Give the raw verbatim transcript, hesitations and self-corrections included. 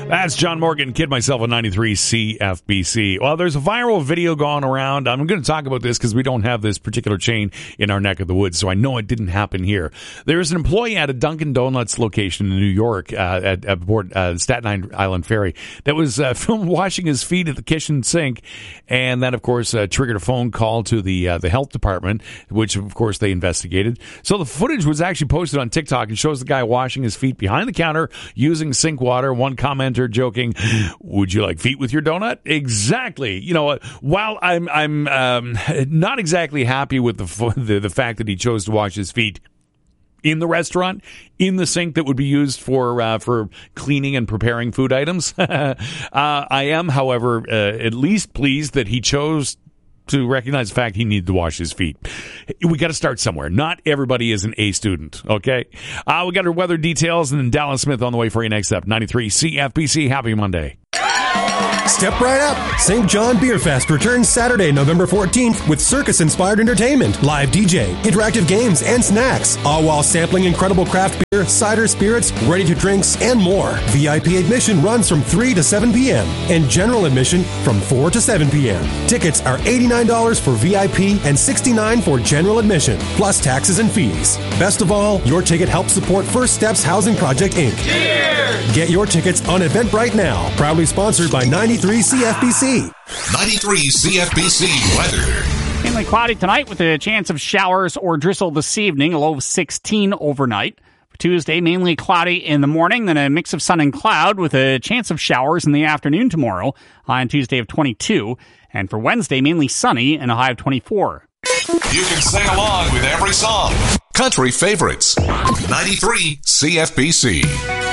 That's John Morgan, Kid Myself on ninety-three C F B C. Well, there's a viral video going around. I'm going to talk about this because we don't have this particular chain in our neck of the woods, so I know it didn't happen here. There's an employee at a Dunkin' Donuts location in New York uh, at, at board, uh, Staten Island Ferry that was uh, filmed washing his feet at the kitchen sink, and that, of course, uh, triggered a phone call to the uh, the health department, which, of course, they investigated. So the footage was actually posted on TikTok and shows the guy washing his feet behind the counter using sink water. One commenter joking, "Would you like feet with your donut?" Exactly. You know, while I'm I'm um, not exactly happy with the, the the fact that he chose to wash his feet in the restaurant, in the sink that would be used for uh, for cleaning and preparing food items, uh, I am, however, uh, at least pleased that he chose to recognize the fact he needed to wash his feet. We got to start somewhere. Not everybody is an A student, okay? Uh, we got our weather details, and then Dallas Smith on the way for you next up. ninety-three C F B C. Happy Monday. Step right up. Saint John Beer Fest returns Saturday, November fourteenth with circus-inspired entertainment, live D J, interactive games, and snacks, all while sampling incredible craft beer, cider, spirits, ready-to-drinks, and more. V I P admission runs from three to seven p.m. and general admission from four to seven p.m. Tickets are eighty-nine dollars for V I P and sixty-nine dollars for general admission, plus taxes and fees. Best of all, your ticket helps support First Steps Housing Project, Incorporated. Cheers! Get your tickets on Eventbrite now. Proudly sponsored by ninety-three C F B C. ninety-three C F B C weather. Mainly cloudy tonight with a chance of showers or drizzle this evening, a low of sixteen overnight. For Tuesday, mainly cloudy in the morning, then a mix of sun and cloud with a chance of showers in the afternoon tomorrow, high on Tuesday of twenty-two. And for Wednesday, mainly sunny and a high of twenty-four. You can sing along with every song. Country favorites. ninety-three C F B C.